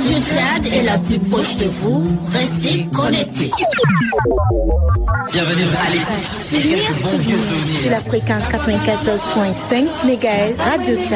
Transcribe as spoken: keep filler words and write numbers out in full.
Radio Tchad est la plus proche de vous. Restez connectés. Bienvenue à l'écoute. Sur la fréquence quatre-vingt-quatorze virgule cinq mégahertz Radio Tchad.